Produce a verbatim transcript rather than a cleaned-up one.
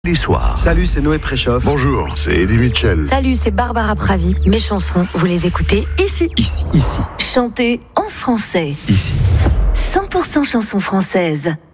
Les soirs. Salut, c'est Noé Préchoff. Bonjour, c'est Eddie Mitchell. Salut, c'est Barbara Pravi. Mes chansons, vous les écoutez ici. Ici. Ici. Chantez en français. Ici. cent pour cent chansons françaises.